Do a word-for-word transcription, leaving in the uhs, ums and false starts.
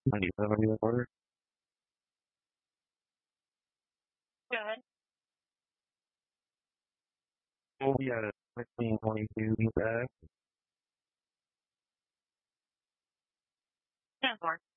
ninety-seven U S order. Go ahead. We'll be at sixteen twenty-two East Ave. ten four.